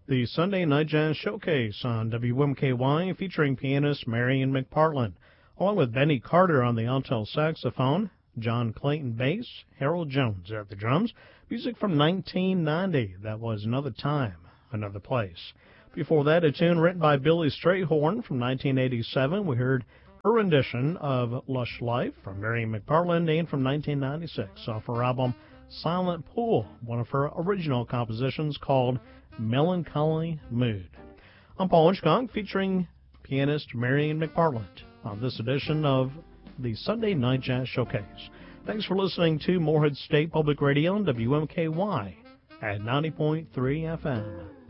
The Sunday Night Jazz Showcase on WMKY featuring pianist Marion McPartland, along with Benny Carter on the alto saxophone, John Clayton bass, Harold Jones at the drums. Music from 1990, that was Another Time, Another Place. Before that, a tune written by Billy Strayhorn from 1987. We heard her rendition of Lush Life from Marion McPartland, and from 1996 off her album Silent Pool, one of her original compositions called Melancholy Mood. I'm Paul Hitchcock, featuring pianist Marion McPartland on this edition of the Sunday Night Jazz Showcase. Thanks for listening to Morehead State Public Radio on WMKY at 90.3 FM.